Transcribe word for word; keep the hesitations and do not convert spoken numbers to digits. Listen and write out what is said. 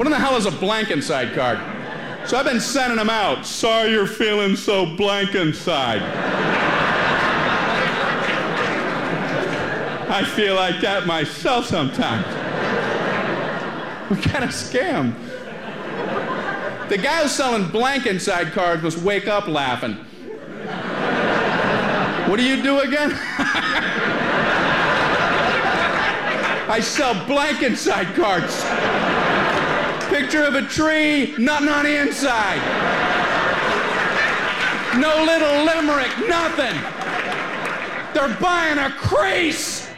What in the hell is a blank inside card? So I've been sending them out. Sorry you're feeling so blank inside. I feel like that myself sometimes. What kind of scam? The guy who's selling blank inside cards must wake up laughing. What do you do again? I sell blank inside cards. Picture of a tree, nothing on the inside. No little limerick, nothing. They're buying a crease.